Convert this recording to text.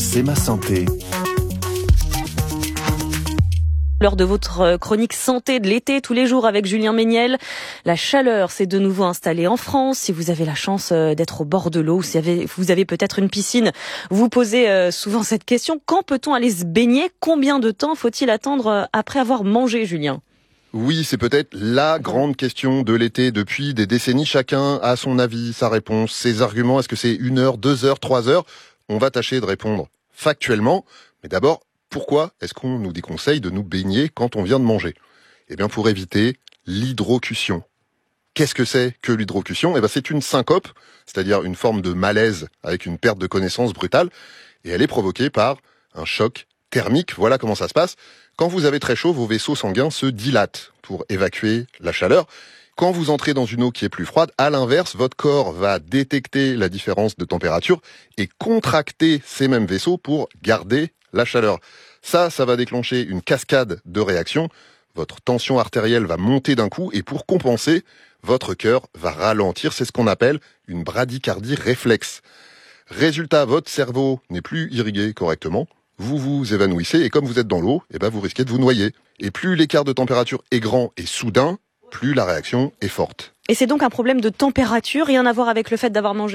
C'est ma santé. L'heure de votre chronique santé de l'été, tous les jours avec Julien Méniel. La chaleur s'est de nouveau installée en France. Si vous avez la chance d'être au bord de l'eau, ou si vous avez peut-être une piscine, vous posez souvent cette question. Quand peut-on aller se baigner ? Combien de temps faut-il attendre après avoir mangé, Julien ? Oui, c'est peut-être la grande question de l'été. Depuis des décennies, chacun a son avis, sa réponse, ses arguments. Est-ce que c'est 1 heure, 2 heures, 3 heures ? On va tâcher de répondre factuellement. Mais d'abord, pourquoi est-ce qu'on nous déconseille de nous baigner quand on vient de manger ? Eh bien, pour éviter l'hydrocution. Qu'est-ce que c'est que l'hydrocution ? Eh bien, c'est une syncope, c'est-à-dire une forme de malaise avec une perte de connaissance brutale. Et elle est provoquée par un choc thermique. Voilà comment ça se passe. Quand vous avez très chaud, vos vaisseaux sanguins se dilatent pour évacuer la chaleur. Quand vous entrez dans une eau qui est plus froide, à l'inverse, votre corps va détecter la différence de température et contracter ces mêmes vaisseaux pour garder la chaleur. Ça va déclencher une cascade de réactions. Votre tension artérielle va monter d'un coup et pour compenser, votre cœur va ralentir. C'est ce qu'on appelle une bradycardie réflexe. Résultat, votre cerveau n'est plus irrigué correctement. Vous vous évanouissez et comme vous êtes dans l'eau, vous risquez de vous noyer. Et plus l'écart de température est grand et soudain, plus la réaction est forte. Et c'est donc un problème de température, rien à voir avec le fait d'avoir mangé ?